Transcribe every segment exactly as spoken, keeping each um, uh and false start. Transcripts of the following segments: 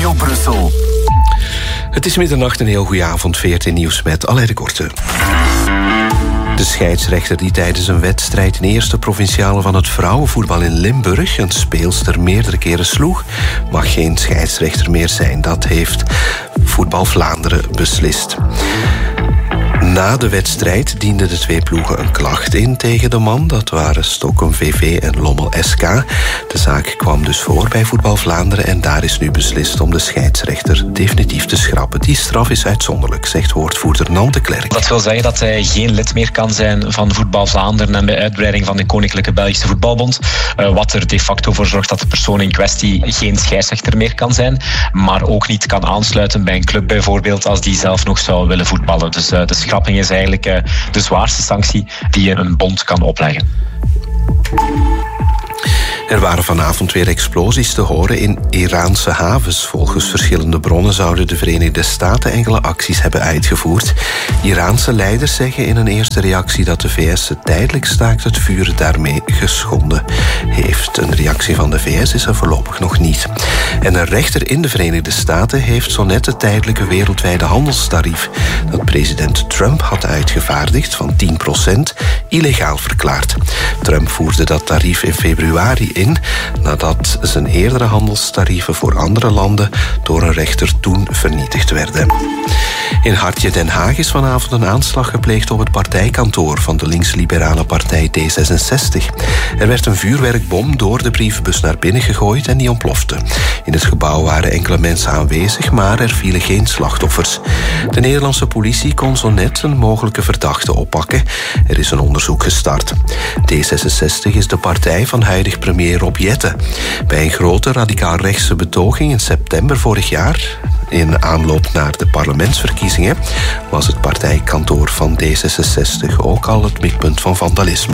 Studio Brussel. Het is middernacht, een heel goede avond. V R T Nieuws met Alain de Korte. De scheidsrechter die tijdens een wedstrijd in de eerste provinciale van het vrouwenvoetbal in Limburg een speelster meerdere keren sloeg, mag geen scheidsrechter meer zijn. Dat heeft Voetbal Vlaanderen beslist. Na de wedstrijd dienden de twee ploegen een klacht in tegen de man. Dat waren Stockholm V V en Lommel S K. De zaak kwam dus voor bij Voetbal Vlaanderen en daar is nu beslist om de scheidsrechter definitief te schrappen. Die straf is uitzonderlijk, zegt woordvoerder Nan de Klerk. Dat wil zeggen dat hij geen lid meer kan zijn van Voetbal Vlaanderen en bij uitbreiding van de Koninklijke Belgische Voetbalbond. Uh, wat er de facto voor zorgt dat de persoon in kwestie geen scheidsrechter meer kan zijn, maar ook niet kan aansluiten bij een club bijvoorbeeld als die zelf nog zou willen voetballen. Dus uh, de schrapping is eigenlijk uh, de zwaarste sanctie die een bond kan opleggen. Er waren vanavond weer explosies te horen in Iraanse havens. Volgens verschillende bronnen zouden de Verenigde Staten enkele acties hebben uitgevoerd. Iraanse leiders zeggen in een eerste reactie dat de V S het tijdelijk staakt het vuren daarmee geschonden heeft. Een reactie van de V S is er voorlopig nog niet. En een rechter in de Verenigde Staten heeft zo net het tijdelijke wereldwijde handelstarief dat president Trump had uitgevaardigd van tien procent illegaal verklaard. Trump voerde dat tarief in februari in, nadat zijn eerdere handelstarieven voor andere landen door een rechter toen vernietigd werden. In Hartje Den Haag is vanavond een aanslag gepleegd op het partijkantoor van de linksliberale partij D zesenzestig. Er werd een vuurwerkbom door de brievenbus naar binnen gegooid en die ontplofte. In het gebouw waren enkele mensen aanwezig, maar er vielen geen slachtoffers. De Nederlandse politie kon zo net een mogelijke verdachte oppakken. Er is een onderzoek gestart. D zesenzestig is de partij van huidig premier Rob Jetten. Bij een grote radicaal-rechtse betoging in september vorig jaar, in aanloop naar de parlementsverkiezingen, was het partijkantoor van D zesenzestig ook al het mikpunt van vandalisme.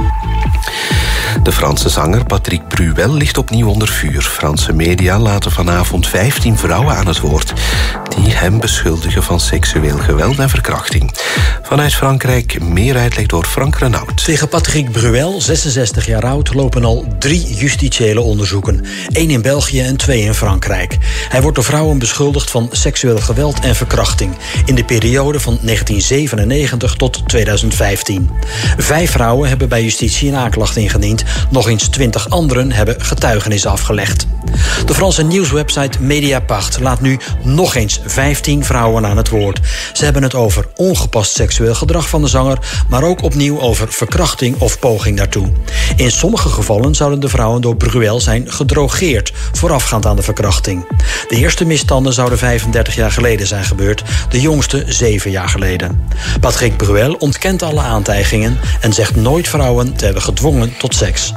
De Franse zanger Patrick Bruel ligt opnieuw onder vuur. Franse media laten vanavond vijftien vrouwen aan het woord die hem beschuldigen van seksueel geweld en verkrachting. Vanuit Frankrijk meer uitleg door Frank Renaud. Tegen Patrick Bruel, zesenzestig jaar oud, lopen al drie justitiële onderzoeken. Eén in België en twee in Frankrijk. Hij wordt door vrouwen beschuldigd van seksueel geweld en verkrachting in de periode van negentien zevenennegentig tot tweeduizend vijftien. Vijf vrouwen hebben bij justitie een aanklacht ingediend. Nog eens twintig anderen hebben getuigenissen afgelegd. De Franse nieuwswebsite Mediapart laat nu nog eens vijftien vrouwen aan het woord. Ze hebben het over ongepast seksueel gedrag van de zanger, maar ook opnieuw over verkrachting of poging daartoe. In sommige gevallen zouden de vrouwen door Bruel zijn gedrogeerd voorafgaand aan de verkrachting. De eerste misstanden zouden vijfendertig jaar geleden zijn gebeurd, de jongste zeven jaar geleden. Patrick Bruel ontkent alle aantijgingen en zegt nooit vrouwen te hebben gedwongen tot seks.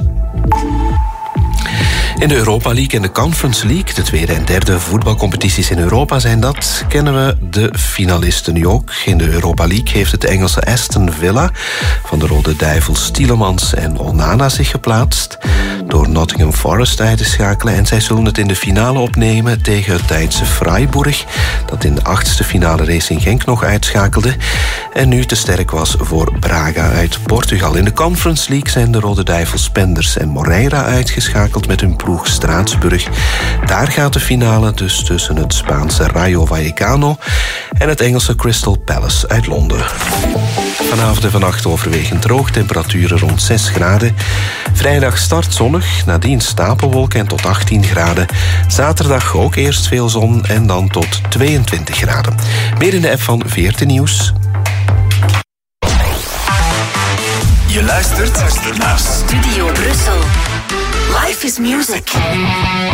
In de Europa League en de Conference League, de tweede en derde voetbalcompetities in Europa zijn dat, kennen we de finalisten nu ook. In de Europa League heeft het Engelse Aston Villa van de Rode Duivels Tielemans en Onana zich geplaatst door Nottingham Forest uit te schakelen. En zij zullen het in de finale opnemen tegen het Duitse Freiburg, dat in de achtste finale Racing Genk nog uitschakelde en nu te sterk was voor Braga uit Portugal. In de Conference League zijn de Rode Duivels Spenders en Moreira uitgeschakeld met hun ploeg Straatsburg. Daar gaat de finale dus tussen het Spaanse Rayo Vallecano en het Engelse Crystal Palace uit Londen. Vanavond en vannacht overwegend droog, temperaturen rond zes graden. Vrijdag start zonnig, nadien stapelwolken en tot achttien graden. Zaterdag ook eerst veel zon en dan tot tweeëntwintig graden. Meer in de app van V R T Nieuws. Je luistert naar Studio Brussel. Life is music.